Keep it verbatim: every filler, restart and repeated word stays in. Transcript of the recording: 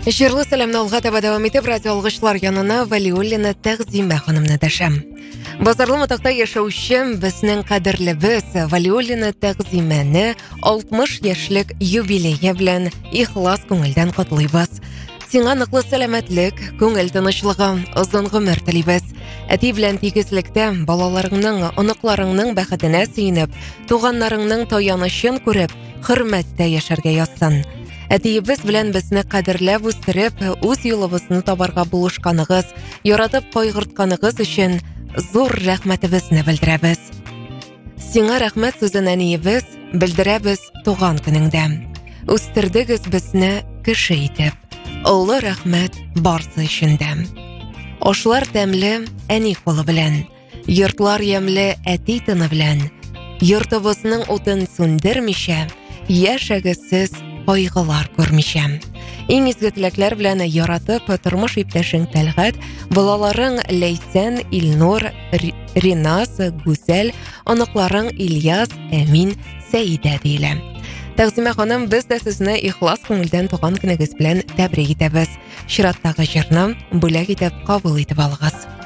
Жерлы сәлемні алға таба давам етіп, радио алғышлар янына Валиуллина Тәғзима ханымны дәшәм. Базарлы матақта яшаучым безнең кадерлебез Валиуллина Тәғзимәне алтмыш яшьлек юбилейы белән ихлас күңелдән котлыйбыз. Сиңа ныклы сәламәтлек, күңел тынычлыгы, озын гомер телибез. Әти белән тигезлектә балаларыңның, оныкларыңның бәхетенә сөенеп, туганнарыңның таянычын күреп, хөрмәттә яшәргә язсын. Әтиебез белән безне кадерләп үстереп, үз юлыбызны табарга булышканыгыз, яратып кайгыртканыгыз өчен зур рәхмәтебезне белдерәбез. Сиңа рәхмәт сүзен әниебез белдерәбез туган көнеңдә. Үстердегез безне кеше итеп. Олы рәхмәт барсы өчен дә. Ашлар тәмле әни кулы белән, йортлар ямле әти тыны белән, йортыбызның утын сүндермичә, яшәгесез кайгылар күрмичә. Иң изге теләкләр белән яратып тормыш иптәшең Тәлгать, балаларың Ләйсән, Илнур, Ринас, Гүзәл, оныкларың Ильяс, Әмин, Сәидә дилә. Тәғзимә ханым, без дә сезне ихлас күңелдән туган көнегез белән тәбрик итәбез. Чираттагы җырны бүләк итеп кабул итеп алыгыз.